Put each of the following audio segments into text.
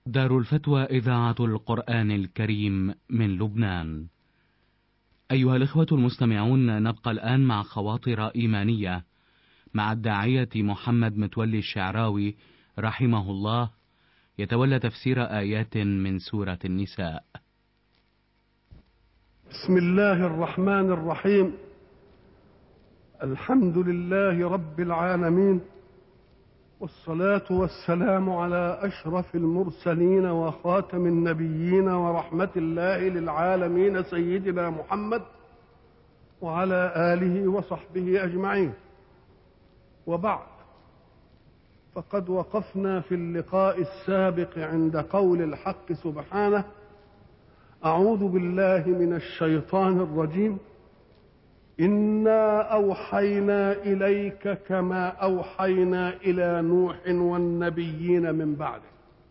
دار الفتوى إذاعة القرآن الكريم من لبنان. أيها الإخوة المستمعون، نبقى الآن مع خواطر إيمانية مع الداعية محمد متولي الشعراوي رحمه الله، يتولى تفسير آيات من سورة النساء. بسم الله الرحمن الرحيم. الحمد لله رب العالمين، والصلاة والسلام على أشرف المرسلين وخاتم النبيين ورحمة الله للعالمين سيدنا محمد وعلى آله وصحبه أجمعين. وبعد، فقد وقفنا في اللقاء السابق عند قول الحق سبحانه: أعوذ بالله من الشيطان الرجيم، إنا أوحينا إليك كما أوحينا إلى نوح والنبيين من بعده.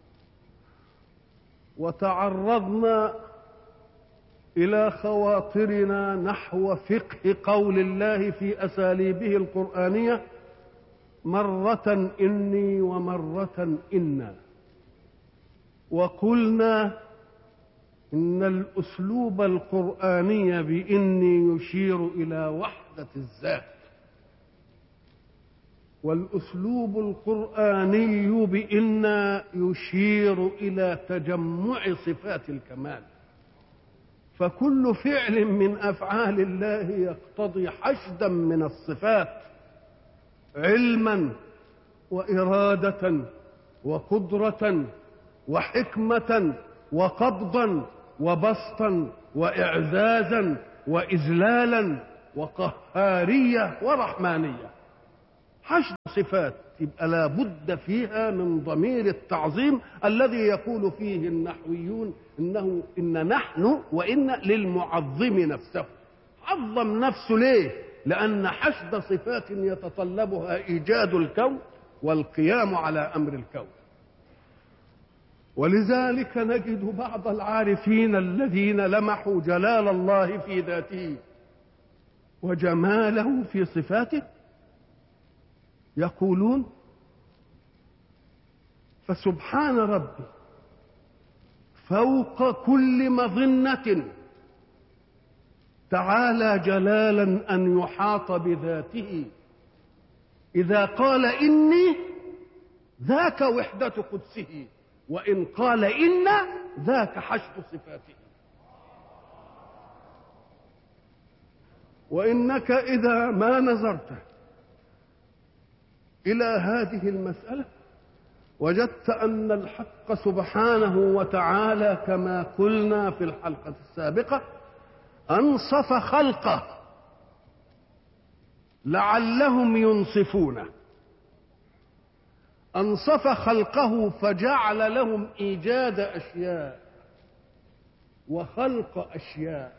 وتعرضنا إلى خواطرنا نحو فقه قول الله في أساليبه القرآنية، مرة إني ومرة إنا. وقلنا إن الأسلوب القرآني بإني يشير إلى وحدة الذات، والأسلوب القرآني بإنا يشير إلى تجمع صفات الكمال. فكل فعل من أفعال الله يقتضي حشدا من الصفات، علما وإرادة وقدرة وحكمة وقبضا وبسطا وإعزازا وإذلالا وقهارية ورحمانية. حشد صفات يبقى لا بد فيها من ضمير التعظيم الذي يقول فيه النحويون إن نحن وإن للمعظم نفسه. عظم نفسه ليه؟ لأن حشد صفات يتطلبها إيجاد الكون والقيام على أمر الكون. ولذلك نجد بعض العارفين الذين لمحوا جلال الله في ذاته وجماله في صفاته يقولون: فسبحان ربي فوق كل مظنة تعالى جلالا أن يحاط بذاته. إذا قال إني ذاك وحدة قدسه، وإن قال إن ذاك حشد صفاته. وإنك إذا ما نظرت إلى هذه المسألة وجدت أن الحق سبحانه وتعالى كما قلنا في الحلقة السابقة أنصف خلقه لعلهم ينصفونه. أنصف خلقه فجعل لهم إيجاد أشياء وخلق أشياء.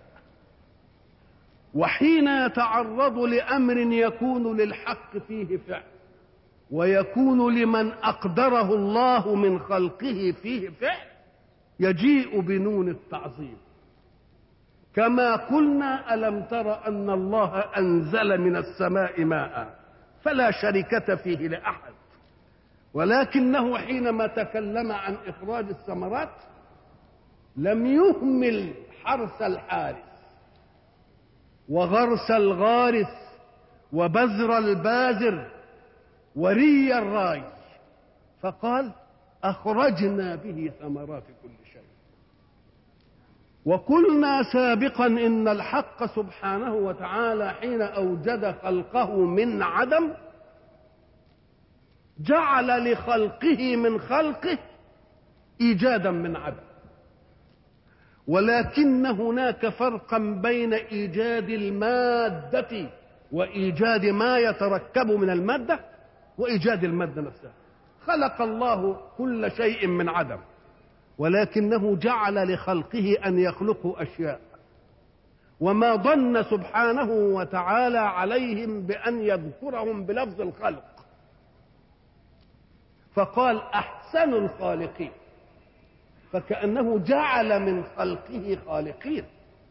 وحين يتعرض لأمر يكون للحق فيه فعل ويكون لمن أقدره الله من خلقه فيه فعل، يجيء بنون التعظيم. كما قلنا: ألم تر أن الله أنزل من السماء ماء فلا شركة فيه لأحد، ولكنه حينما تكلم عن إخراج الثمرات لم يهمل حرث الحارث وغرس الغارس وبذر الباذر وري الراي، فقال: أخرجنا به ثمرات كل شيء. وقلنا سابقا إن الحق سبحانه وتعالى حين أوجد خلقه من عدم جعل لخلقه من خلقه إيجادا من عدم، ولكن هناك فرقا بين إيجاد المادة وإيجاد ما يتركب من المادة وإيجاد المادة نفسها. خلق الله كل شيء من عدم، ولكنه جعل لخلقه أن يخلقوا أشياء، وما ظن سبحانه وتعالى عليهم بأن يذكرهم بلفظ الخلق، فقال: أحسن الخالقين، فكأنه جعل من خلقه خالقين.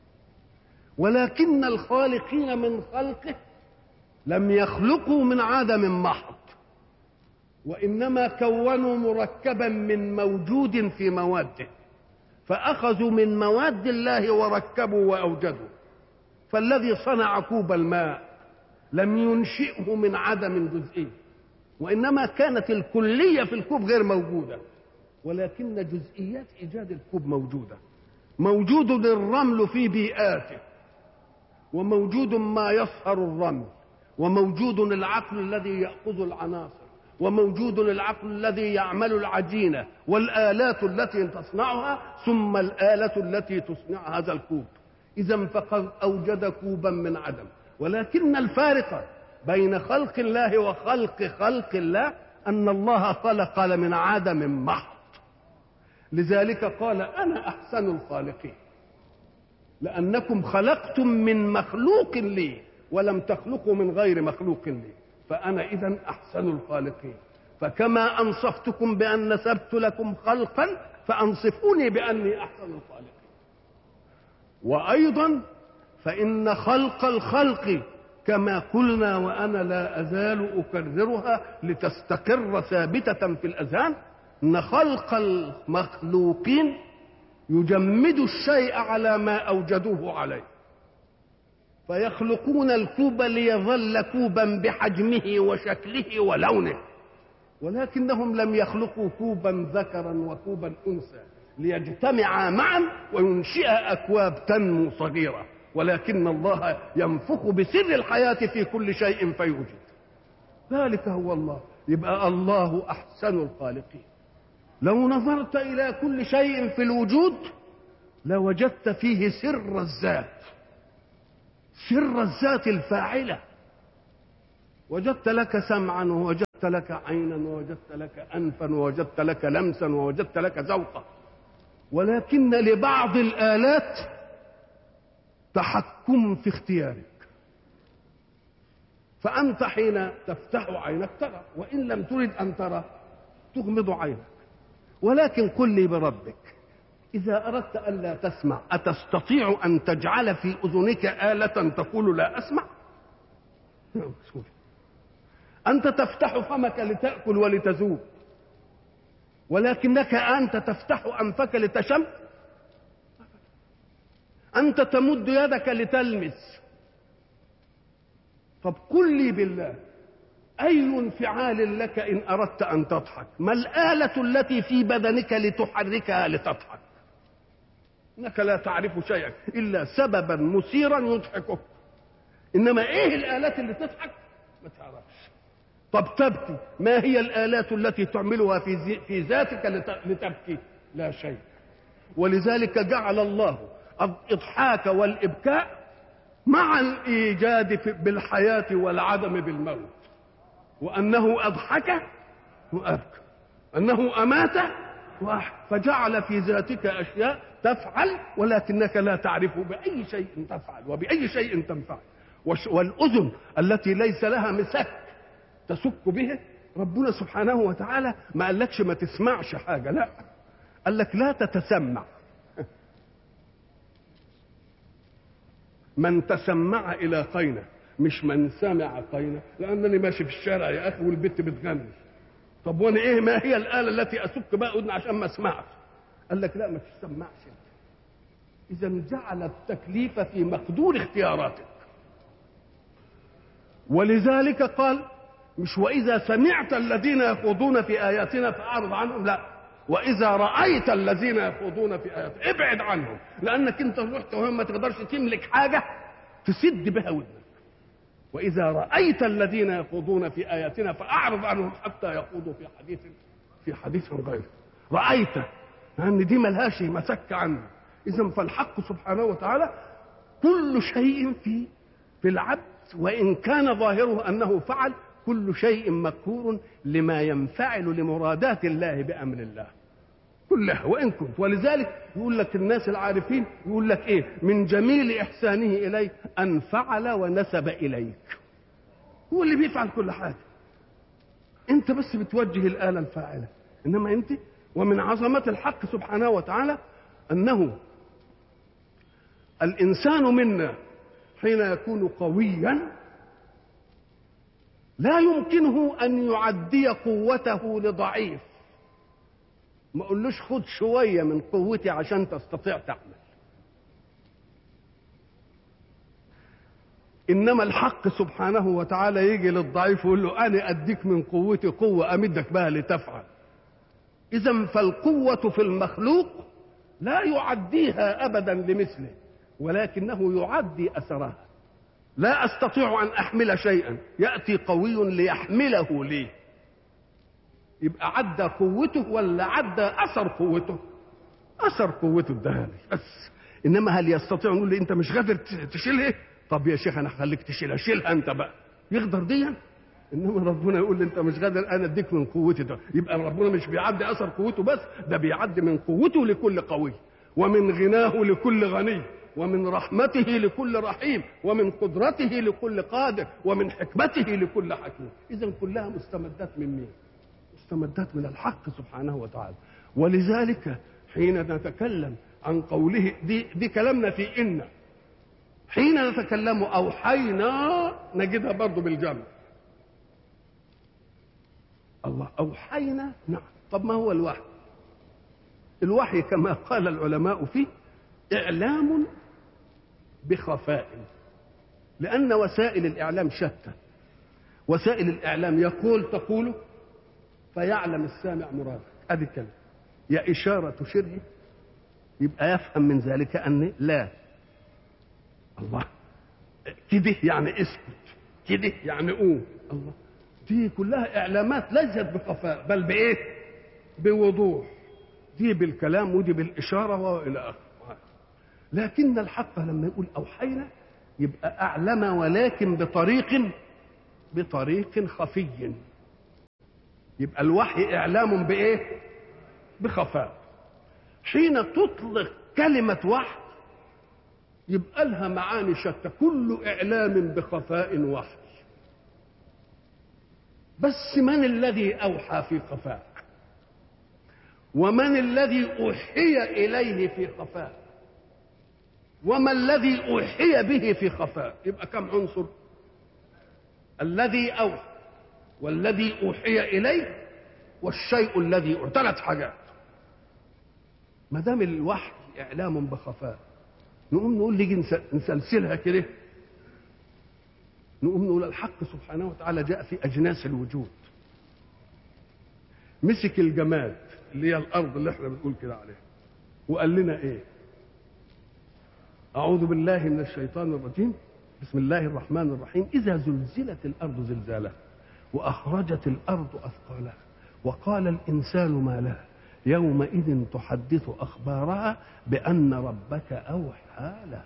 ولكن الخالقين من خلقه لم يخلقوا من عدم محض، وإنما كونوا مركبا من موجود في مواده، فأخذوا من مواد الله وركبوا وأوجدوا. فالذي صنع كوب الماء لم ينشئه من عدم جزئي، وإنما كانت الكلية في الكوب غير موجودة، ولكن جزئيات إيجاد الكوب موجودة. موجود الرمل في بيئاته، وموجود ما يصهر الرمل، وموجود العقل الذي يأخذ العناصر، وموجود العقل الذي يعمل العجينة والآلات التي تصنعها، ثم الآلة التي تصنع هذا الكوب. إذا فقد أوجد كوبا من عدم. ولكن الفارق بين خلق الله وخلق خلق الله أن الله خلق من عدم محض. لذلك قال أنا أحسن الخالقين، لأنكم خلقتم من مخلوق لي ولم تخلقوا من غير مخلوق لي، فأنا إذن أحسن الخالقين. فكما أنصفتكم بأن نسبت لكم خلقا فأنصفوني بأني أحسن الخالقين. وأيضا فإن خلق الخلق كما قلنا، وأنا لا أزال أكررها لتستقر ثابتة في الأذهان، أن خلق المخلوقين يجمد الشيء على ما أوجدوه عليه، فيخلقون الكوب ليظل كوبا بحجمه وشكله ولونه، ولكنهم لم يخلقوا كوبا ذكرا وكوبا أنثى ليجتمعا معا وينشئ أكواب تنمو صغيرة، ولكن الله ينفخ بسر الحياة في كل شيء فيوجد. ذلك هو الله. يبقى الله أحسن الخالقين. لو نظرت إلى كل شيء في الوجود لوجدت فيه سر الذات، سر الذات الفاعلة. وجدت لك سمعا، ووجدت لك عينا، ووجدت لك أنفا، ووجدت لك لمسا، ووجدت لك ذوقا. ولكن لبعض الآلات تحكم في اختيارك، فأنت حين تفتح عينك ترى، وإن لم ترد أن ترى تغمض عينك. ولكن قل لي بربك، إذا أردت ألا تسمع أتستطيع أن تجعل في أذنك آلة تقول لا أسمع؟ أنت تفتح فمك لتأكل ولتذوق، ولكنك أنت تفتح أنفك لتشم؟ أنت تمد يدك لتلمس. طب قل لي بالله، أي انفعال لك إن أردت أن تضحك؟ ما الآلة التي في بدنك لتحركها لتضحك؟ إنك لا تعرف شيئا إلا سببا مثيرا يضحكك، إنما إيه الآلات اللي تضحك؟ ما تعرفش. طب تبكي، ما هي الآلات التي تعملها في ذاتك لتبكي؟ لا شيء. ولذلك جعل الله الإضحاك والإبكاء مع الإيجاد بالحياة والعدم بالموت، وأنه أضحك وأبكى، أنه أمات واحد، فجعل في ذاتك أشياء تفعل ولكنك لا تعرف بأي شيء تفعل وبأي شيء تنفعل. والأذن التي ليس لها مسك تسك به، ربنا سبحانه وتعالى ما قالكش ما تسمعش حاجة، لا، قال لك لا تتسمع. من تسمع إلى قينة، مش من سمع قينة، لأنني ماشي في الشارع يا أخي والبت بتغني، طب وانا ايه ما هي الآلة التي أسك بقى أذن عشان ما اسمعش؟ قال لك لا، ما تسمعش. إذا جعل التكليف في مقدور اختياراتك. ولذلك قال مش وإذا سمعت الذين يخوضون في آياتنا فأعرض عنهم، لا، وإذا رأيت الذين يخوضون في آياتنا ابعد عنهم، لأنك أنت رحت وهم ما تقدرش تملك حاجة تسد بها ودنك. وإذا رأيت الذين يخوضون في آياتنا فأعرض عنهم حتى يخوضوا في حديث غيره. رأيت لأن دي ملهاش مسك عنه. إذن فالحق سبحانه وتعالى كل شيء في العبد، وإن كان ظاهره أنه فعل، كل شيء مقهور لما ينفعل لمرادات الله بأمر الله كلها وإن كنت. ولذلك يقول لك الناس العارفين يقول لك إيه؟ من جميل إحسانه إليه أن فعل ونسب إليك. هو اللي بيفعل كل حاجة، أنت بس بتوجه الآلة الفاعلة، إنما أنت. ومن عظمة الحق سبحانه وتعالى أنه الإنسان منا حين يكون قويا لا يمكنه أن يعدي قوته لضعيف، ما قلوش خد شوية من قوتي عشان تستطيع تعمل. إنما الحق سبحانه وتعالى يجي للضعيف ويقول له أنا أديك من قوتي قوة أمدك بها لتفعل. إذن فالقوة في المخلوق لا يعديها أبدا لمثله، ولكنه يعدي أثرها. لا أستطيع أن أحمل شيئا، يأتي قوي ليحمله لي، يبقى عدى قوته ولا عدى أثر قوته؟ أثر قوته ادهالي بس. إنما هل يستطيع نقول لي أنت مش قادر تشيلها؟ طب يا شيخ أنا هخليك تشيلها، شيلها أنت بقى. يقدر ديا؟ إنما ربنا يقول لي أنت مش قادر، أنا أديك من قوتي ده. يبقى ربنا مش بيعدي أثر قوته بس، ده بيعدي من قوته لكل قوي، ومن غناه لكل غني، ومن رحمته لكل رحيم، ومن قدرته لكل قادر، ومن حكمته لكل حكيم. إذن كلها مستمدات من مين؟ مستمدات من الحق سبحانه وتعالى. ولذلك حين نتكلم عن قوله دي كلامنا في إن، حين نتكلم أوحينا نجدها برضو بالجمع. الله أوحينا، نعم. طب ما هو الوحي؟ الوحي كما قال العلماء فيه إعلام بخفاء، لأن وسائل الإعلام شتى. وسائل الإعلام تقول فيعلم السامع مرادك، هذه الكلمة يا إشارة تشره، يبقى يفهم من ذلك أن لا، الله كده يعني اسكت، كده يعني قوم. الله دي كلها إعلامات ليست بخفاء بل بإيه؟ بوضوح. دي بالكلام ودي بالإشارة وإلى آخره. لكن الحق لما يقول أوحينا يبقى أعلم، ولكن بطريق خفي. يبقى الوحي إعلام بإيه؟ بخفاء. حين تطلق كلمة وحي يبقى لها معاني شتى، كل إعلام بخفاء وحي. بس من الذي أوحى في خفاء؟ ومن الذي أوحي إليه في خفاء؟ وما الذي أوحي به في خفاء؟ يبقى كم عنصر؟ الذي أوحى، والذي أوحي إليه، والشيء الذي أوحي. 3 حاجات. ما دام الوحي إعلام بخفاء، نقوم نقول لي نسلسلها كده، نقوم نقول الحق سبحانه وتعالى جاء في أجناس الوجود، مسك الجماد اللي هي الأرض اللي احنا بنقول كده عليها، وقال لنا إيه؟ أعوذ بالله من الشيطان الرجيم، بسم الله الرحمن الرحيم. إذا زلزلت الأرض زلزالها وأخرجت الأرض أثقالها وقال الإنسان ما لها يومئذ تحدث أخبارها بأن ربك أوحى لها.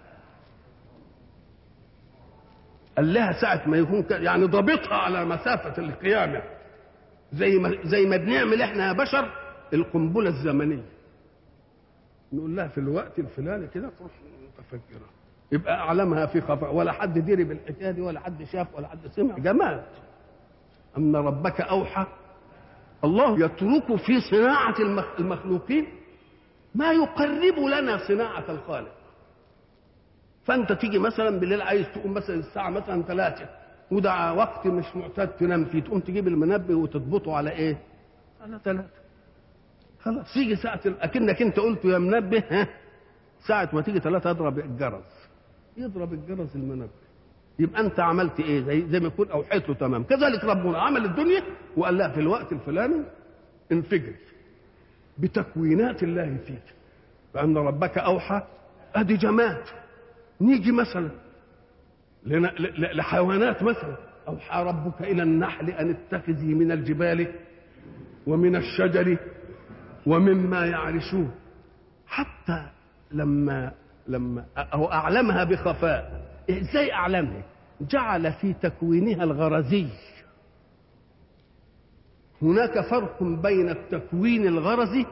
قال لها ساعة ما يكون يعني ضابطها على مسافة القيامة، زي ما بنعمل احنا يا بشر القنبلة الزمنية، نقول لها في الوقت الفلاني كده تروح متفجرة. يبقى أعلمها في خفاء، ولا حد دري بالحكاية دي، ولا حد شاف ولا حد سمع. جماد. أن ربك أوحى. الله يترك في صناعة المخلوقين ما يقرب لنا صناعة الخالق. فأنت تيجي مثلا بالليل عايز تقوم مثلا الساعة مثلا 3، وده وقت مش معتاد تنام فيه، تقوم تجيب المنبه وتضبطه على إيه؟ على 3. خلاص يجي ساعة أكنك أنت قلت يا منبه، ها ساعة ما تيجي 3 اضرب الجرس، يضرب الجرس المنبه. يبقى أنت عملت إيه؟ زي ما يكون أوحيت له تمام. كذلك ربنا عمل الدنيا وقال لها في الوقت الفلاني انفجر بتكوينات الله فيك، فأن ربك أوحى. أدي جماد. نيجي مثلا لحيوانات، مثلا أوحى ربك إلى النحل أن اتخذي من الجبال ومن الشجر ومما يعرشون. حتى لما أو أعلمها بخفاء. إزاي أعلمها؟ جعل في تكوينها الغرزي. هناك فرق بين التكوين الغرزي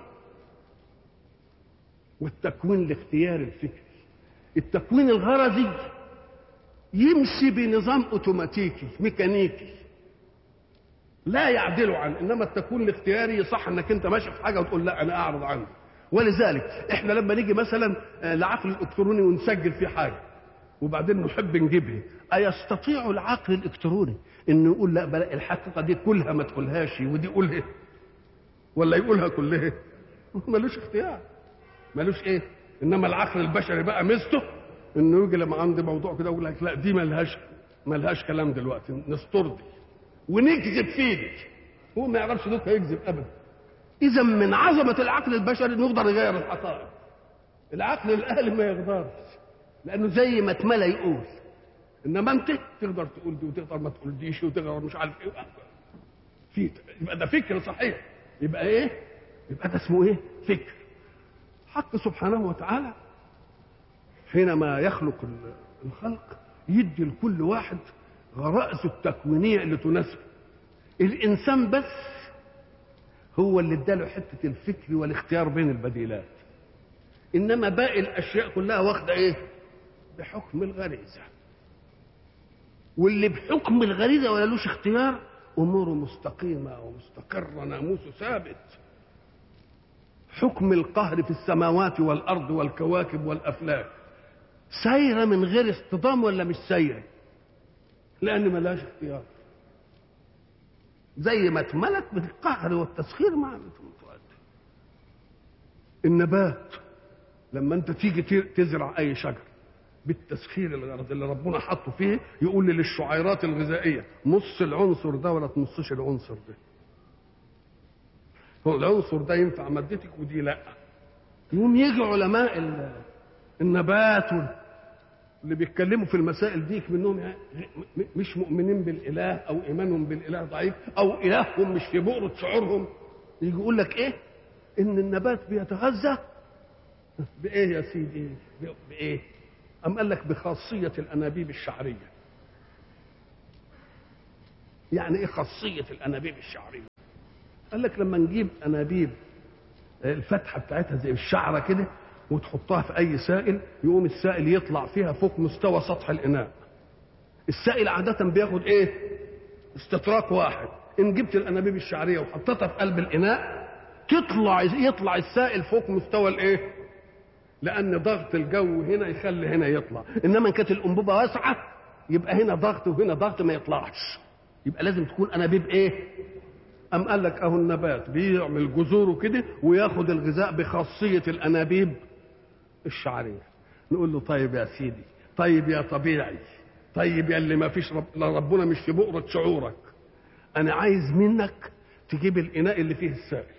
والتكوين الاختياري الفكري. التكوين الغرزي يمشي بنظام اوتوماتيكي ميكانيكي لا يعدل عنه، انما التكوين الاختياري صح انك انت ماشي في حاجه وتقول لا انا اعرض عنه. ولذلك احنا لما نيجي مثلا لعقل الالكتروني ونسجل فيه حاجه، وبعدين نحب نجيبها. أيستطيع العقل الإلكتروني إنه يقول لا بلا الحقيقة دي كلها ما تقولهاش ودي قولها، ولا يقولها كلها؟ ملوش اختيار، ملوش إيه. إنما العقل البشري بقى ميزته إنه يجي لما عندي موضوع كده يقول لك لا دي ملهاش كلام دلوقتي، نسترضي ونكذب فيه دي. هو ما يعرفش دوك هيكذب أبدا. إذا من عظمة العقل البشري إنه يقدر يغير الحقائق. العقل الآلي ما يقدرش، لأنه زي ما اتملى يقول. إنما أنت تقدر تقول دي وتقدر ما تقولديش وتقدر مش عارف إيه. يبقى ده فكر صحيح. يبقى إيه؟ يبقى ده اسمه إيه؟ فكر. حق سبحانه وتعالى حينما يخلق الخلق يدي لكل واحد غرائزه التكوينية اللي تناسبه. الإنسان بس هو اللي اداله حتة الفكر والاختيار بين البديلات، إنما باقي الأشياء كلها واخدة إيه؟ بحكم الغريزة. واللي بحكم الغريزة ولا لوش اختيار أموره مستقيمة ومستقرة، ناموسه ثابت. حكم القهر في السماوات والأرض والكواكب والأفلاك سايرة من غير اصطدام ولا مش سايرة؟ لأن ملاش اختيار. زي ما اتملك بالقهر والتسخير مع النبات. لما انت تيجي تزرع اي شجر بالتسخير اللي ربنا حطه فيه، يقول لي للشعيرات الغذائيه نص العنصر ده ولا تنصش العنصر ده. هو العنصر ده ينفع مادتك ودي لا. يوم يجي علماء النبات اللي بيتكلموا في المسائل دي منهم مش مؤمنين بالاله او ايمانهم بالاله ضعيف او الههم مش في بؤره شعورهم، يجي يقول لك ايه؟ ان النبات بيتغذى بايه يا سيدي؟ بايه؟ أم قال لك بخاصية الأنابيب الشعرية. يعني إيه خاصية الأنابيب الشعرية؟ قال لك لما نجيب أنابيب الفتحة بتاعتها زي الشعرة كده وتحطها في أي سائل، يقوم السائل يطلع فيها فوق مستوى سطح الإناء. السائل عادة بياخد إيه؟ استطراق واحد. إن جبت الأنابيب الشعرية وحطيتها في قلب الإناء يطلع السائل فوق مستوى الإيه؟ لأن ضغط الجو هنا يخلي هنا يطلع. إنما إن كانت الأنبوبة واسعة يبقى هنا ضغط وهنا ضغط ما يطلعش. يبقى لازم تكون أنابيب إيه؟ أم قال لك أهو النبات بيعمل جذوره كده وياخد الغذاء بخاصية الأنابيب الشعرية. نقول له طيب يا سيدي، طيب يا طبيعي، طيب يا اللي ما فيش ربنا مش في بؤرة شعورك، أنا عايز منك تجيب الإناء اللي فيه السائل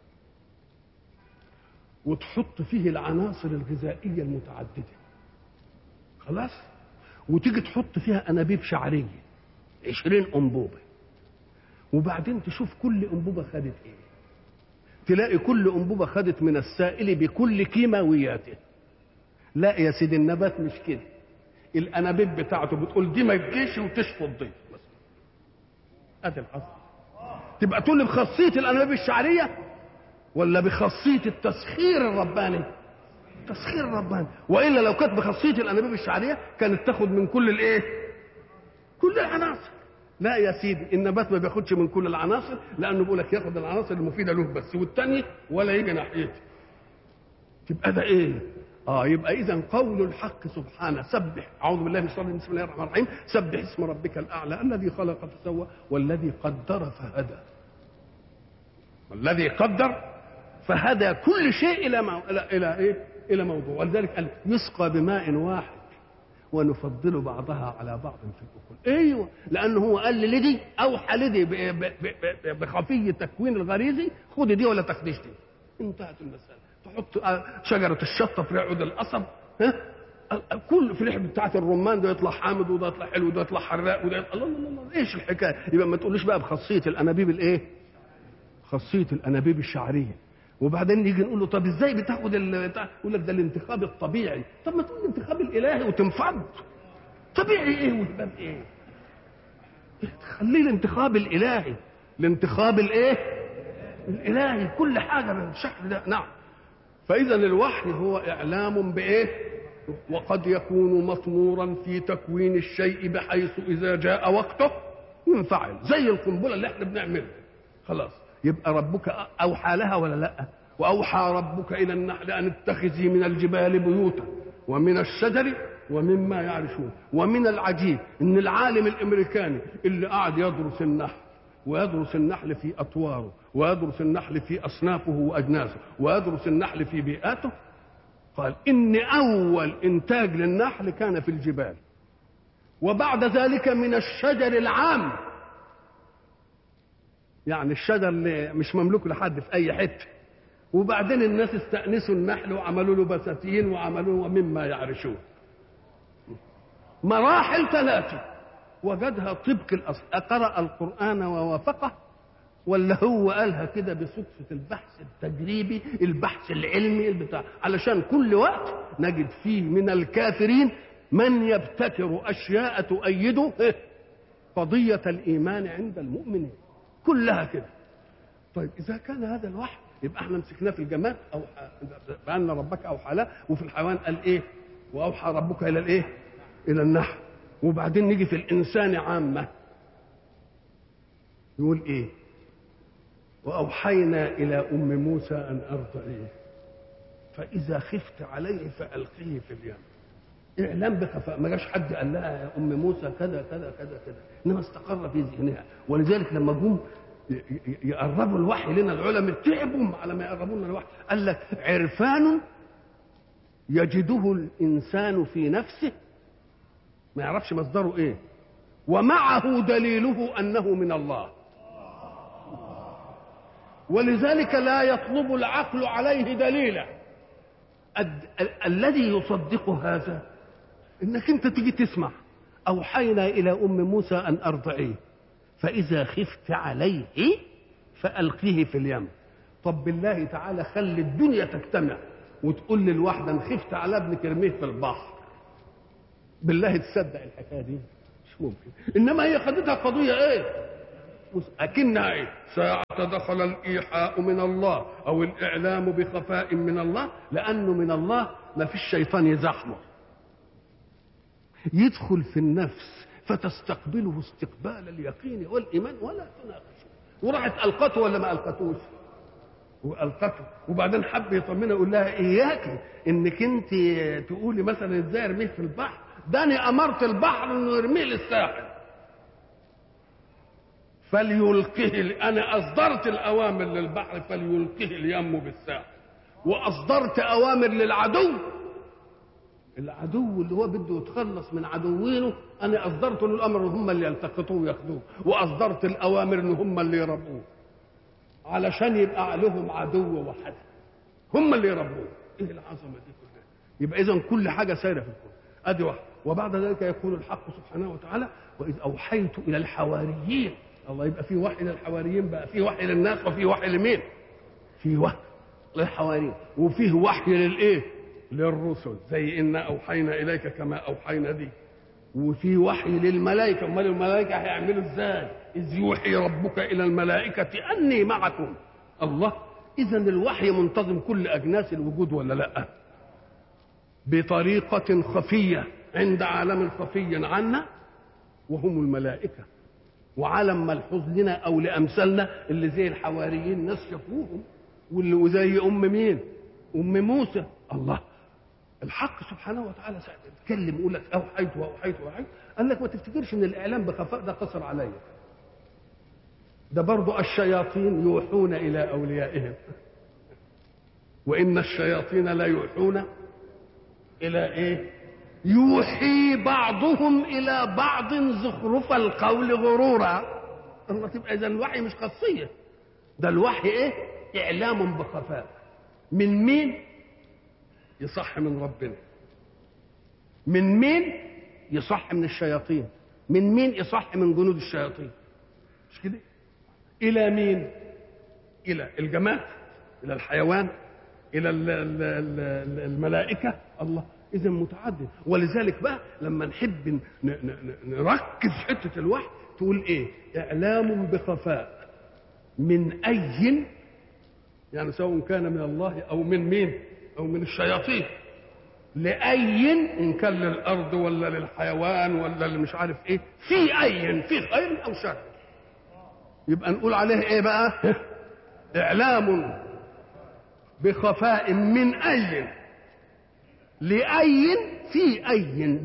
وتحط فيه العناصر الغذائية المتعددة، خلاص، وتيجي تحط فيها أنابيب شعرية 20 أنبوبة، وبعدين تشوف كل أنبوبة خدت إيه. تلاقي كل أنبوبة خدت من السائل بكل كيماوياته. لا يا سيدي، النبات مش كده. الأنابيب بتاعته بتقول دي ما تجيش وتشفط دي بس. أدي الحصر. تبقى تقول لي بخاصية الأنابيب الشعرية ولا بخاصية التسخير الرباني؟ التسخير الرباني. وإلا لو كانت بخاصية الأنابيب الشعرية كانت تاخد من كل الإيه؟ كل العناصر. لا يا سيدي، النبات ما بياخدش من كل العناصر، لأنه بيقول لك ياخد العناصر المفيدة له بس، والتانية ولا يجي ناحيته. تبقى ده إيه؟ يبقى إذا قول الحق سبحانه سبح، أعوذ بالله من الشيطان الرجيم، بسم الله الرحمن الرحيم، سبح اسم ربك الأعلى الذي خلق فسوى والذي قدر فهدى. والذي قدر فهدى كل شيء إلى موضوع. ولذلك قال يسقى بماء واحد ونفضل بعضها على بعض في الأكل. ايوه، لانه هو قال لي دي اوحى لدي بخفي التكوين الغريزي، خدي دي ولا تاخديش دي. انتهت المساله. تحط شجره الشطه في عود القصب، كل في الريحه بتاعه الرمان ده يطلع حامض وده يطلع حلو وده يطلع حراق وده الله الله الله. ايش الحكايه؟ يبقى ما تقوليش بقى بخاصيه الانابيب الايه؟ خاصيه الانابيب الشعريه. وبعدين نيجي نقول له طب ازاي بتاخد يقول لك ده الانتخاب الطبيعي. طب ما تقول الانتخاب الالهي وتنفض. طبيعي ايه وهباب ايه؟ خليه الانتخاب الالهي. الانتخاب الايه؟ الالهي. كل حاجه بالشكل ده. نعم. فاذا الوحي هو اعلام بايه؟ وقد يكون مطمورا في تكوين الشيء بحيث اذا جاء وقته ينفعل، زي القنبله اللي احنا بنعملها. خلاص، يبقى ربك أوحى لها ولا لا؟ وأوحى ربك إلى النحل أن اتخذي من الجبال بيوتا ومن الشجر ومما يعرشون. ومن العجيب ان العالم الامريكاني اللي قاعد يدرس النحل ويدرس النحل في اطواره ويدرس النحل في اصنافه واجناسه ويدرس النحل في بيئاته قال ان اول انتاج للنحل كان في الجبال، وبعد ذلك من الشجر العام، يعني الشجر اللي مش مملوك لحد في اي حته، وبعدين الناس استأنسوا النحل وعملوا له بساتين وعملوا له مما يعرشون. مراحل ثلاثة وجدها طبق الأصل. أقرأ القرآن ووافقه ولا هو قالها كده بصدفة البحث التجريبي البحث العلمي البتاع؟ علشان كل وقت نجد فيه من الكافرين من يبتكر أشياء تؤيد قضية الإيمان عند المؤمنين كلها كده. طيب إذا كان هذا الوحي يبقى احنا مسكناه في الجماد أو بأن ربك أوحى له، وفي الحيوان قال إيه؟ وأوحى ربك إلى الإيه؟ إلى النحل. وبعدين نيجي في الإنسان عامة يقول إيه؟ وأوحينا إلى أم موسى أن أرضعيه فإذا خفت عليه فألقيه في اليم. إعلام بخفاء، ما جاش حد قال لها يا أم موسى كذا كذا كذا كذا، إنما استقر في ذهنها. ولذلك لما جم يقربوا الوحي لنا العلماء تعبوا على ما يقربوا لنا الوحي، قال لك عرفان يجده الإنسان في نفسه ما يعرفش مصدره إيه، ومعه دليله أنه من الله، ولذلك لا يطلب العقل عليه دليلا. الذي يصدق هذا انك انت تيجي تسمع اوحينا الى ام موسى ان ارضعيه فاذا خفت عليه فالقيه في اليم. طب بالله تعالى خلي الدنيا تجتمع وتقول للواحده ان خفت على ابنك ارميه في البحر، بالله تصدق الحكايه دي؟ مش ممكن. انما هي خدتها قضيه ايه؟ أكنها إيه؟ ساعة دخل الإيحاء من الله أو الإعلام بخفاء من الله، لأنه من الله ما فيش شيطان يزحمه، يدخل في النفس فتستقبله استقبال اليقين والإيمان ولا تناقشه. وراحت ألقته ولا ما ألقتوش؟ وألقته. وبعدين حب يطمنها يقول لها إياك إنك أنت تقولي مثلا إزاي أرميه في البحر، ده أنا أمرت البحر إنه يرميه للساحل فليلقه. انا اصدرت الاوامر للبحر فليلقه اليم بالساحل، واصدرت اوامر للعدو، العدو اللي هو بده يتخلص من عدوينه انا اصدرت له الامر هم اللي يلتقطوه وياخدوه، واصدرت الاوامر ان هم اللي يربوه علشان يبقى لهم عدو وحد، هم اللي يربوه. ايه العظمه دي كلها؟ يبقى اذا كل حاجه سايره في الكون. ادي واحد. وبعد ذلك يقول الحق سبحانه وتعالى واذ اوحيت الى الحواريين. الله، يبقى في وحي للحواريين، بقى في وحي للناس وفي وحي لمين؟ في وحي للحواريين وفيه وحي للايه؟ للرسل، زي إنا أوحينا إليك كما أوحينا دي. وفي وحي للملائكة، امال الملائكة هيعملوا ازاي؟ إذ يوحي ربك إلى الملائكة أني معكم. الله، إذا الوحي منتظم كل أجناس الوجود ولا لا؟ بطريقة خفية عند عالم خفي عنا وهم الملائكة، وعالم ملحوظ لنا أو لأمثالنا اللي زي الحواريين ناس شافوهم، وزي أم مين؟ أم موسى. الله، الحق سبحانه وتعالى ساعة يتكلم يقول لك أوحيت وأوحيت وأوحيت، قال لك ما تفتكرش إن الإعلام بخفاء ده قصر عليا، ده برضو الشياطين يوحون إلى أوليائهم، وإن الشياطين لا يوحون إلى إيه؟ يوحي بعضهم إلى بعض زخرف القول غرورا. الله، تبقى إذا الوحي مش خاصية، ده الوحي إيه؟ إعلام بخفاء. من مين؟ يصح من ربنا. من مين؟ يصح من الشياطين. من مين؟ يصح من جنود الشياطين. مش كده؟ إلى مين؟ إلى الجماد، إلى الحيوان، إلى الملائكة. الله، إذا متعدد. ولذلك بقى لما نحب نركز حتة الوحي تقول إيه؟ إعلام بخفاء من أي، يعني سواء كان من الله أو من مين؟ أو من الشياطين، لأي، إن كان للأرض ولا للحيوان ولا اللي مش عارف إيه، في أي، في خير أو شر، يبقى نقول عليه إيه بقى؟ إعلام بخفاء من أي لأي في أي،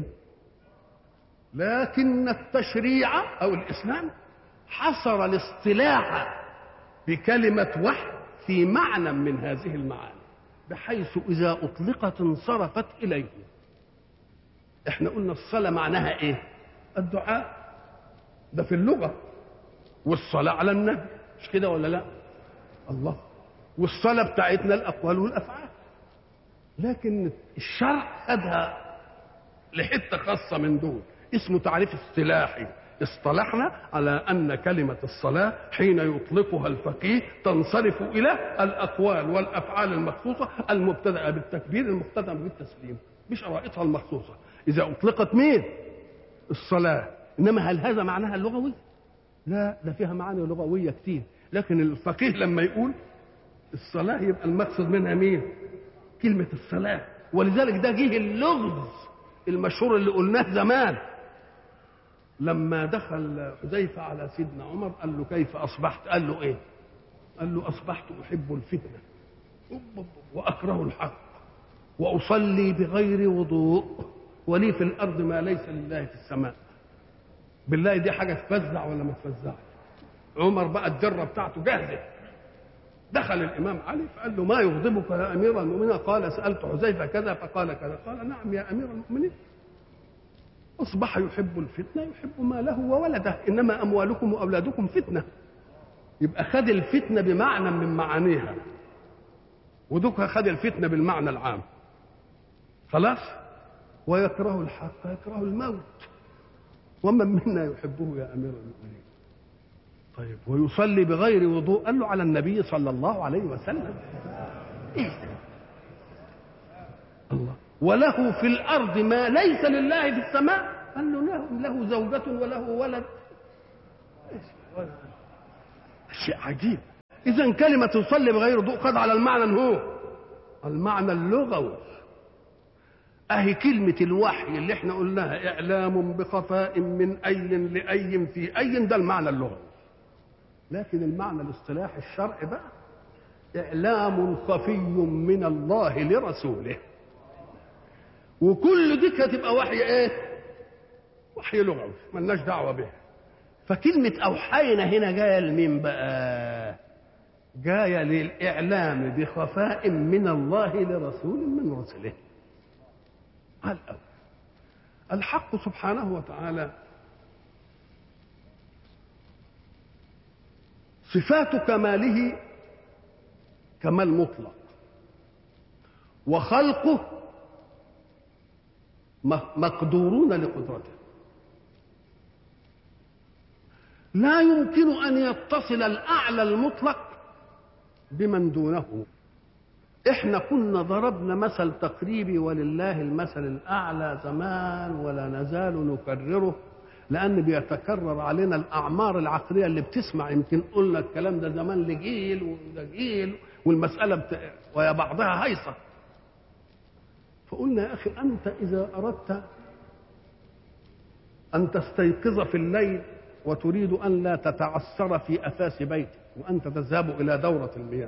لكن التشريع أو الإسلام حصر الاصطلاح بكلمة وحي في معنى من هذه المعاني، بحيث إذا أطلقت انصرفت إليه. احنا قلنا الصلاة معناها ايه؟ الدعاء، ده في اللغة، والصلاة على النبي، مش كده ولا لا؟ الله. والصلاة بتاعتنا الأقوال والأفعال، لكن الشرع خدها لحتة خاصة من دول، اسمه تعريف اصطلاحي. اصطلحنا على أن كلمة الصلاة حين يطلقها الفقيه تنصرف إلى الأقوال والأفعال المخصوصة المبتدأة بالتكبير المختتمة بالتسليم بشرائطها المخصوصة. إذا أطلقت مين؟ الصلاة. إنما هل هذا معناها اللغوي؟ لا، ده فيها معاني لغوية كتير، لكن الفقيه لما يقول الصلاة يبقى المقصد منها مين؟ كلمة الصلاة. ولذلك ده جه اللغز المشهور اللي قلناه زمان لما دخل حذيفة على سيدنا عمر قال له كيف أصبحت؟ قال له إيه؟ قال له أصبحت أحب الفتنة وأكره الحق وأصلي بغير وضوء ولي في الأرض ما ليس لله في السماء. بالله دي حاجة تفزع ولا ما تفزعش؟ عمر بقى الجرة بتاعته جاهزة. دخل الإمام علي فقال له ما يغضبك يا أمير المؤمنين؟ قال سألت حذيفة كذا فقال كذا. قال نعم يا أمير المؤمنين، أصبح يحب الفتنة، يحب ماله وولده، إنما أموالكم وأولادكم فتنة. يبقى خد الفتنة بمعنى من معانيها، ودوك خد الفتنة بالمعنى العام. خلاص. ويكره الحق يكره الموت، ومن منا يحبه يا أمير المؤمنين؟ طيب ويصلي بغير وضوء؟ قال له على النبي صلى الله عليه وسلم. إيه؟ الله. وله في الأرض ما ليس لله في السماء؟ قال له له زوجة وله ولد. شيء عجيب. إذن كلمة تصلي بغير وضوء قد على المعنى هو المعنى اللغوي. أهي كلمة الوحي اللي احنا قلناها إعلام بخفاء من أي لأي في أي، ده المعنى اللغوي. لكن المعنى الاصطلاحي الشرعي بقى إعلام خفي من الله لرسوله. وكل دي هتبقى وحي ايه؟ وحي لغوي ملناش دعوه به. فكلمه اوحينا هنا جايه لمين بقى؟ جايه للاعلام بخفاء من الله لرسول من رسله. الأول الحق سبحانه وتعالى صفات كماله كمال مطلق، وخلقه مقدورون لقدرته. لا يمكن أن يتصل الأعلى المطلق بمن دونه. احنا كنا ضربنا مثل تقريبي ولله المثل الأعلى زمان ولا نزال نكرره، لأن بيتكرر علينا الأعمار العقلية اللي بتسمع. يمكن قلنا الكلام ده زمان لجيل وده جيل، والمسألة ويا بعضها هيصة. فقلنا يا أخي أنت إذا أردت أن تستيقظ في الليل وتريد أن لا تتعثر في أثاث بيتك وأنت تذهب إلى دورة المياه،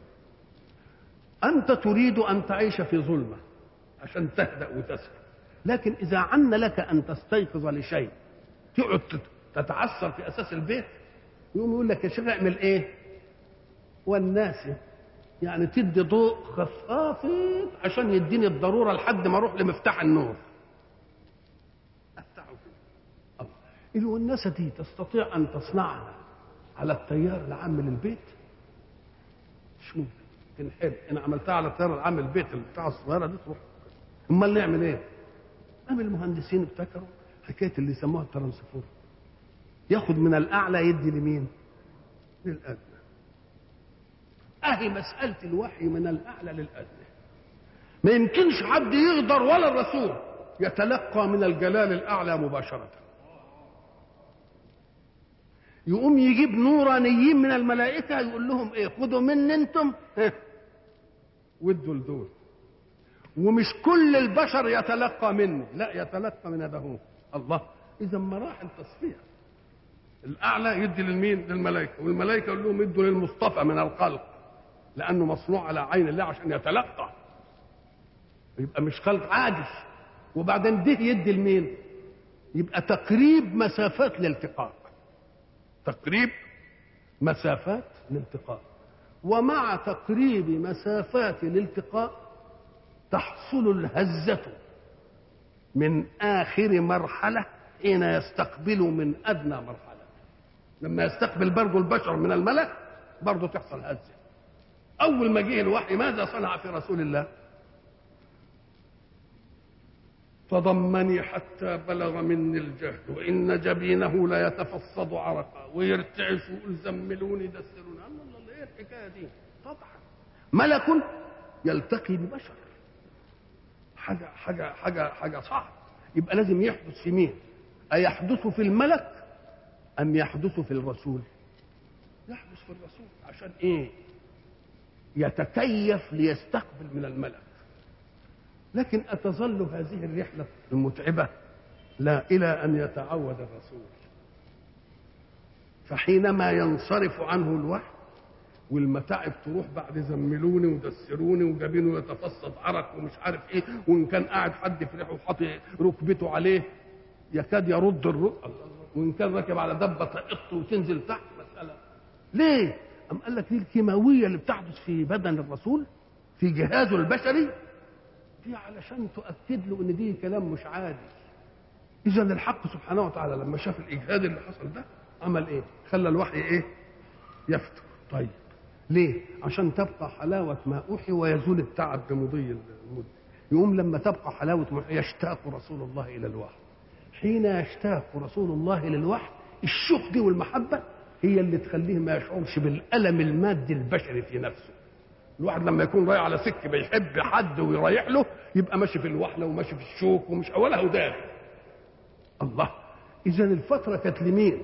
أنت تريد أن تعيش في ظلمة عشان تهدأ وتسكن. لكن إذا عن لك أن تستيقظ لشيء تقعد تتعثر في أساس البيت، يقوم يقول لك يا شيخ اعمل إيه؟ والناس يعني تدي ضوء خفافي عشان يديني الضرورة لحد ما أروح لمفتاح النور أفتحه كده. الوناسة دي تستطيع أن تصنعها على التيار العام للبيت؟ مش ممكن. تنحب إن عملتها على التيار العام للبيت بتاع الصغيرة دي تروح. أمال نعمل إيه؟ قام المهندسين ابتكروا حكاية اللي يسموها الترانسفور، ياخد من الأعلى يدي لمين؟ للأدنى. أهي مسألة الوحي من الأعلى للأدنى. ما يمكنش حد يقدر ولا الرسول يتلقى من الجلال الأعلى مباشرة. يقوم يجيب نورانيين من الملائكة يقول لهم إيه؟ خدوا مني أنتم وادوا لدول. ومش كل البشر يتلقى مني، لا يتلقى من هذا. الله. إذا مراحل تصفية. الأعلى يدي للمين؟ للملائكة، والملائكة يقول لهم ادوا للمصطفى من الخلق لأنه مصنوع على عين الله عشان يتلقى. يبقى مش خلق عاجز، وبعدين ده يدي لمين؟ يبقى تقريب مسافات الالتقاء، تقريب مسافات الالتقاء. ومع تقريب مسافات الالتقاء تحصل الهزة من آخر مرحلة حين يستقبل من أدنى مرحلة. لما يستقبل برضه البشر من الملك برضه تحصل هزة. أول ما جه الوحي ماذا صنع في رسول الله؟ فضمني حتى بلغ مني الجهد وإن جبينه لا يتفصد عرقا ويرتعش ويقول زملوني دسروني. الله ايه الحكايه دي؟ طبعا ملك يلتقي ببشر، حاجه صعبه. يبقى لازم يحدث في مين؟ أيحدث في الملك أم يحدث في الرسول؟ يحدث في الرسول. عشان ايه؟ يتكيف ليستقبل من الملك. لكن أتظل هذه الرحلة المتعبة؟ لا، إلى أن يتعود الرسول. فحينما ينصرف عنه الوحي والمتاعب تروح بعد زملوني ودسروني وجبينه يتفصد عرق ومش عارف ايه، وان كان قاعد حد في ريحه وحاطط ركبته عليه يكاد يرد الرؤى، وان كان راكب على دبه تقط وتنزل تحت مساله. ليه؟ أم قال لك دي الكيماويه اللي بتحدث في بدن الرسول في جهازه البشري دي علشان تؤكد له ان دي كلام مش عادي. اذا الحق سبحانه وتعالى لما شاف الاجهاد اللي حصل ده عمل ايه؟ خلى الوحي ايه؟ يفتر. طيب ليه؟ عشان تبقى حلاوه ما اوحي ويزول التعب بمضي المده. يقوم لما تبقى حلاوه ما يشتاق رسول الله الى الوحي. حين يشتاق رسول الله الى الوحي الشوق دي والمحبه هي اللي تخليه ما يشعرش بالالم المادي البشري في نفسه. الواحد لما يكون رايح على سكه بيحب حد ويريح له يبقى ماشي في الوحله وماشي في الشوك ومش اولها ودان. الله، اذا الفتره كانت لمين؟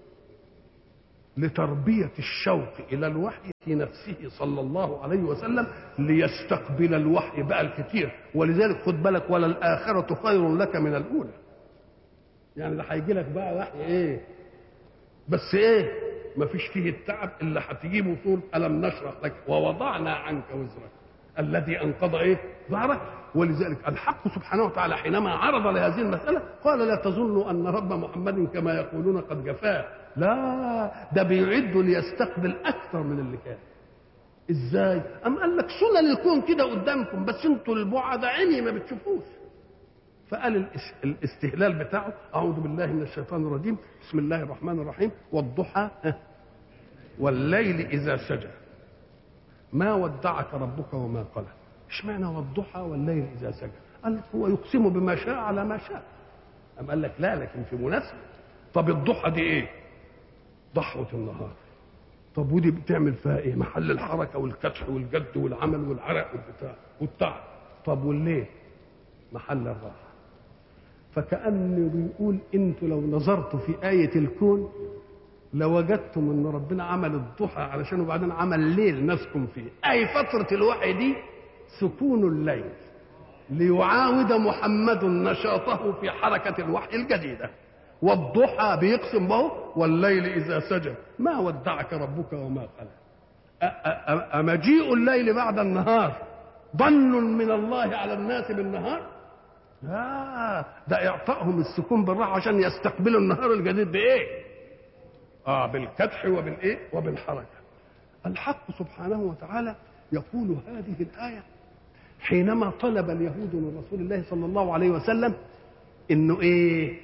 لتربيه الشوق الى الوحي في نفسه صلى الله عليه وسلم ليستقبل الوحي بقى الكثير. ولذلك خد بالك ولا الاخره خير لك من الاولى. يعني ده هيجي لك بقى وحي ايه؟ بس ايه؟ ما فيش فيه التعب اللي هتجيبه طول ألم نشرح لك ووضعنا عنك وزرك الذي أنقض ايه؟ ظهرك. ولذلك الحق سبحانه وتعالى حينما عرض لهذه المسألة قال لا تظنوا أن رب محمد كما يقولون قد جفاه، لا، ده بيعد ليستقبل أكثر من اللي كان. إزاي؟ أم قال لك سنن الكون كده قدامكم بس انتوا البعد عيني ما بتشوفوش. فقال الاستهلال بتاعه أعوذ بالله من الشيطان الرجيم بسم الله الرحمن الرحيم والضحى والليل إذا سجى ما ودعك ربك وما قلى. اشمعنى والضحى والليل إذا سجى؟ قال هو يقسم بما شاء على ما شاء. أم قال لك لا، لكن في مناسبة. طب الضحى دي إيه؟ ضحوة النهار. طب ودي بتعمل فيها إيه؟ محل الحركة والكدح والجد والعمل والعرق والبتاع والتعب. طب والليل؟ محل الراحة. فكأنه بيقول انتوا لو نظرتوا في آية الكون لوجدتم ان ربنا عمل الضحى علشان وبعدين عمل الليل نسكن فيه. اي فترة الوحي دي سكون الليل ليعاود محمد نشاطه في حركة الوحي الجديدة. والضحى بيقسم به والليل إذا سجى ما ودعك ربك وما قلى. أمجيء الليل بعد النهار ظن من الله على الناس بالنهار؟ لا، ده إعطائهم السكون بالراحة عشان يستقبلوا النهار الجديد بإيه؟ بالكدح وبالإيه؟ وبالحركة. الحق سبحانه وتعالى يقول هذه الآية حينما طلب اليهود من رسول الله صلى الله عليه وسلم إنه إيه؟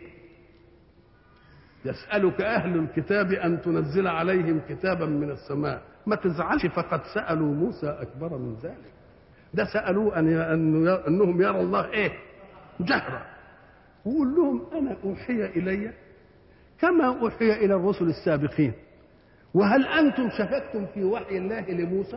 يسألك أهل الكتاب أن تنزل عليهم كتابا من السماء. ما تزعلش فقد سألوا موسى أكبر من ذلك. ده سألوه أنهم يرى الله إيه؟ جهرا. وقول لهم أنا أوحي إلي كما أوحي إلى الرسل السابقين. وهل أنتم شككتم في وحي الله لموسى؟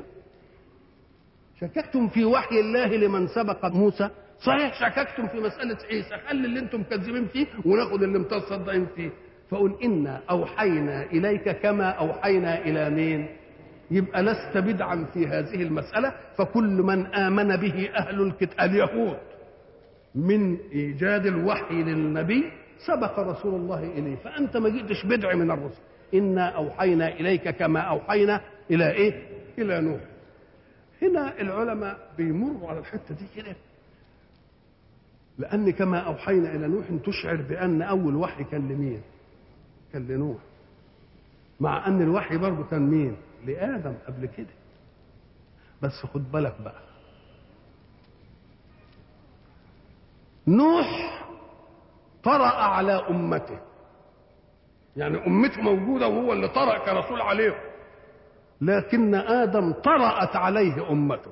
شككتم في وحي الله لمن سبق موسى؟ صحيح شككتم في مسألة عيسى، خلي اللي أنتم مكذبين فيه وناخد اللي متصدقين فيه. فقل إنا أوحينا إليك كما أوحينا إلى مين؟ يبقى لست بدعا في هذه المسألة. فكل من آمن به أهل الكتاب اليهود من إيجاد الوحي للنبي سبق رسول الله إليه. فأنت ما جئتش بدع من الرسل. إنا أوحينا إليك كما أوحينا إلى إيه؟ إلى نوح. هنا العلماء بيمروا على الحتة دي كده لأن كما أوحينا إلى نوح تشعر بأن أول وحي كان لمين؟ كان لنوح، مع أن الوحي برضه كان مين؟ لآدم قبل كده. بس خد بالك بقى، نوح طرأ على أمته، يعني أمته موجودة وهو اللي طرأ كرسول عليهم، لكن آدم طرأت عليه أمته.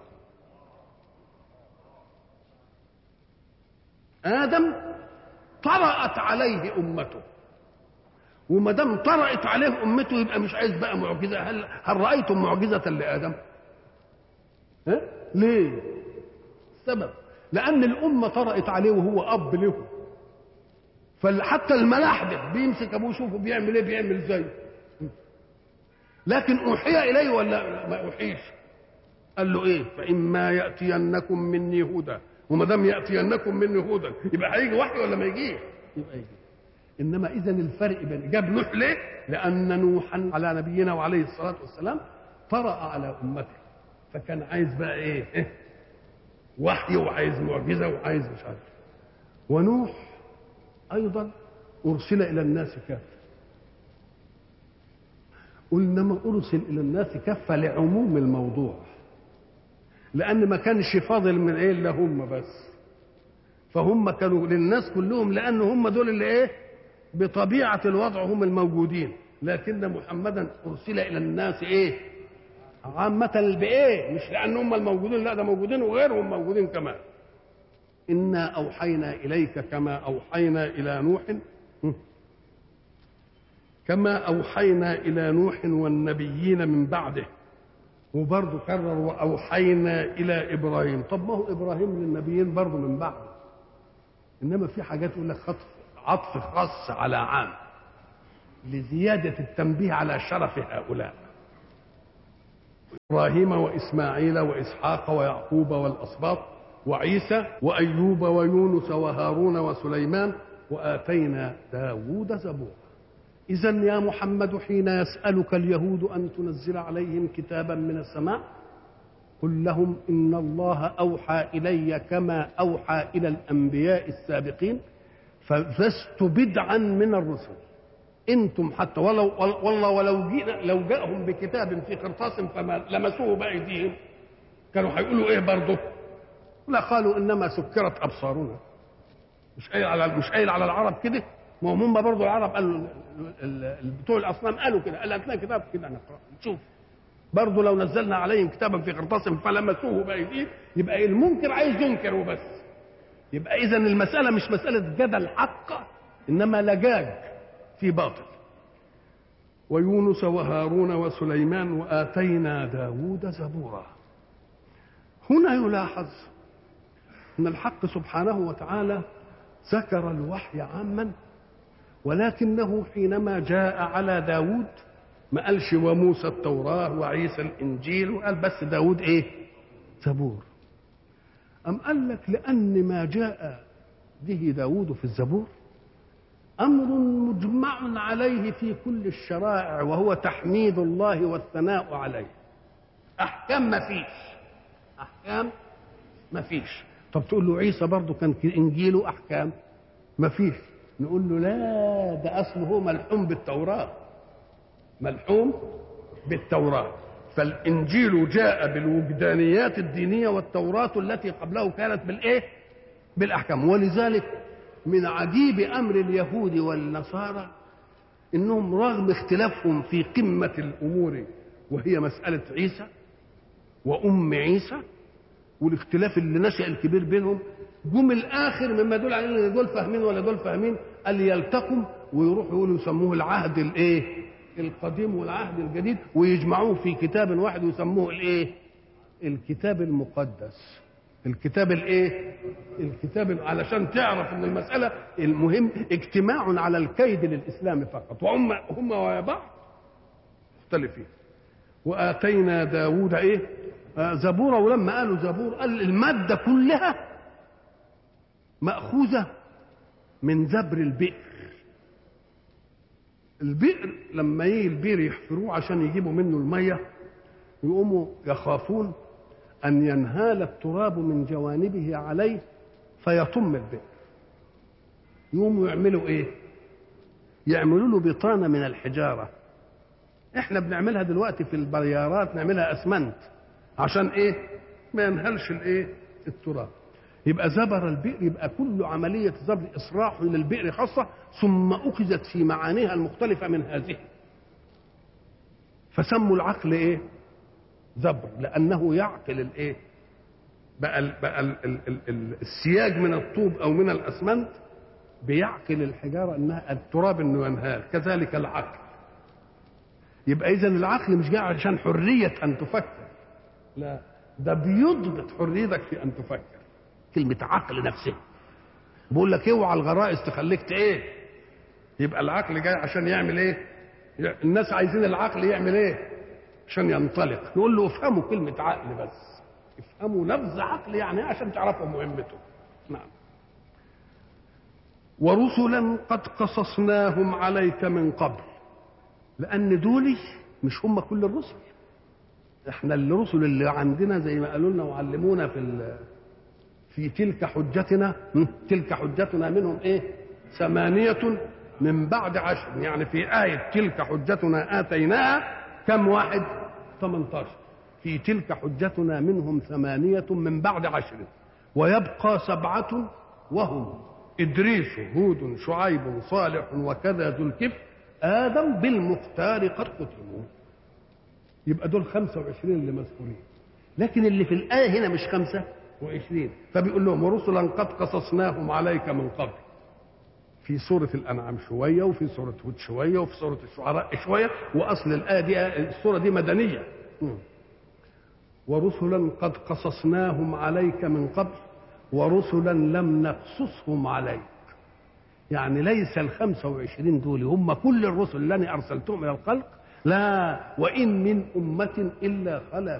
آدم طرأت عليه أمته، وما دام طرأت عليه أمته يبقى مش عايز بقى معجزة. هل رأيتم معجزة لآدم؟ ها؟ ليه؟ السبب لأن الأمة طرأت عليه وهو أب له، فحتى الملاحدة بيمسك أبوه يشوفه بيعمل إيه، بيعمل زيه. لكن أوحي إليه ولا ما أوحيش؟ قال له إيه؟ فإما يأتينكم مني هدى، وما دام يأتينكم مني هدى يبقى هيجي وحي ولا ما يجيش؟ يبقى يجي. إنما إذن الفرق بين جاب نوح ليه؟ لأن نوحا على نبينا وعليه الصلاة والسلام طرأ على أمته، فكان عايز بقى إيه؟ وحي، وعايز معجزة، وعايز مش عارف. ونوح أيضا أرسل إلى الناس كافة. قلنا ما أرسل إلى الناس كافة لعموم الموضوع، لأن ما كانش فاضل من إيه إلا هم بس، فهم كانوا للناس كلهم، لأن هم دول اللي إيه بطبيعة الوضع هم الموجودين. لكن محمدا أرسل إلى الناس إيه عامة بإيه؟ مش لأن هم الموجودين، لا ده موجودين وغيرهم موجودين كمان. إنا أوحينا إليك كما أوحينا إلى نوح، كما أوحينا إلى نوح والنبيين من بعده. وبرضه كرر وأوحينا إلى إبراهيم. طب ما هو إبراهيم للنبيين برضه من بعده، إنما في حاجات يقول لك عطف خاص على عام لزيادة التنبيه على شرف هؤلاء: إبراهيم وإسماعيل وإسحاق ويعقوب والأسباط وعيسى وأيوب ويونس وهارون وسليمان وآتينا داود زبورا. إذن يا محمد حين يسألك اليهود أن تنزل عليهم كتابا من السماء، قل لهم إن الله أوحى إلي كما أوحى إلى الأنبياء السابقين، فلست بدعا من الرسل. انتم حتى ولو جاءهم بكتاب في قرطاس فما لمسوه بايديهم كانوا هيقولوا ايه برضه؟ لا، قالوا انما سكرت ابصارنا. مش قايل على العرب كده؟ ما هم برضه العرب قالوا، بتوع الاصنام قالوا كده، قال هات لنا كتاب كده نقرا نشوف. برضه لو نزلنا عليهم كتابا في قرطاس فلمسوه بايديهم، يبقى المنكر عايز ينكر وبس. يبقى اذا المساله مش مساله جدل حق، انما لجاج في باطل. ويونس وهارون وسليمان وآتينا داود زبورا. هنا يلاحظ أن الحق سبحانه وتعالى ذكر الوحي عاما، ولكنه حينما جاء على داود ما قالش وموسى التوراة وعيسى الإنجيل، وقال بس داود إيه؟ زبور. أم قال لك لأن ما جاء به داود في الزبور أمر مجمع عليه في كل الشرائع، وهو تحميد الله والثناء عليه. أحكام ما فيش. طب تقول له عيسى برضه كان إنجيله أحكام؟ ما فيش. نقول له لا، ده أصله ملحوم بالتوراة. فالإنجيل جاء بالوجدانيات الدينية، والتوراة التي قبله كانت بالإيه؟ بالأحكام. ولذلك من عجيب أمر اليهود والنصارى إنهم رغم اختلافهم في قمة الأمور وهي مسألة عيسى وأم عيسى، والاختلاف اللي نشأ الكبير بينهم، جم الآخر مما يدل على إن دول فاهمين ولا دول فاهمين، قال يلتقوا ويروحوا يقولوا يسموه العهد الإيه؟ القديم والعهد الجديد، ويجمعوه في كتاب واحد ويسموه الإيه؟ الكتاب المقدس. الكتاب الايه؟ الكتاب، علشان تعرف ان المساله المهم اجتماع على الكيد للاسلام فقط، وهم وبعض مختلفين. واتينا داود ايه؟ زبورا. ولما قالوا زبور قال الماده كلها ماخوذه من زبر البئر. البئر لما يجي البئر يحفروه عشان يجيبوا منه الميه، يقوموا يخافون أن ينهال التراب من جوانبه عليه فيطم البئر، يقوموا يعملوا ايه؟ يعملوا له بطانه من الحجاره. احنا بنعملها دلوقتي في البريارات، نعملها اسمنت عشان ايه؟ ما ينهلش الايه؟ التراب. يبقى زبر البئر، يبقى كل عمليه زبر اصراح للبئر خاصه، ثم اخذت في معانيها المختلفه من هذه. فسموا العقل ايه؟ زبر، لانه يعقل الايه؟ بقى السياج من الطوب او من الاسمنت بيعقل الحجاره انها التراب انه ينهال، كذلك العقل. يبقى اذا العقل مش جاي عشان حريه ان تفكر، لا، ده بيضبط حريتك في ان تفكر. كلمه عقل نفسه بقول لك اوعى الغرائز تخليك ايه. يبقى العقل جاي عشان يعمل ايه؟ الناس عايزين العقل يعمل ايه؟ عشان ينطلق. نقول له افهموا كلمه عقل بس، افهموا لفظ عقل يعني عشان تعرفوا مهمته. نعم. ورسلا قد قصصناهم عليك من قبل، لان دول مش هم كل الرسل. احنا الرسل اللي عندنا زي ما قالوا لنا وعلمونا في تلك حجتنا منهم ايه؟ 8 من بعد 10. يعني في آية تلك حجتنا آتيناها كم واحد؟ 18. في تلك حجتنا منهم 8 من بعد 10، ويبقى 7 وهم إدريس هود شعيب صالح وكذا ذو الكفل آدم بالمختار قد ختموا. يبقى دول 25 اللي مذكورين، لكن اللي في الآية هنا مش 25. فبيقول لهم ورسلا قد قصصناهم عليك من قبل، في سورة الأنعام شوية، وفي سورة هود شوية، وفي سورة الشعراء شوية، وأصل الآية دي السورة دي مدنية. ورسلا قد قصصناهم عليك من قبل ورسلا لم نقصصهم عليك. يعني ليس 25 دول هم كل الرسل الذين أرسلتهم إلى الخلق، لا، وإن من أمة إلا خلا